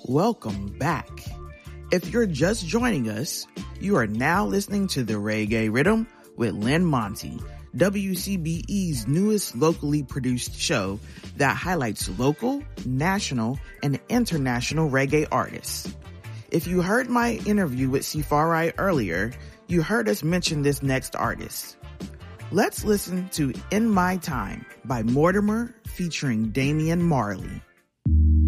Welcome back. If you're just joining us, you are now listening to The Reggae Rhythm with Lynn Monty, WCBE's newest locally produced show that highlights local, national, and international reggae artists. If you heard my interview with Safari earlier, you heard us mention this next artist. Let's listen to In My Time by Mortimer featuring Damian Marley.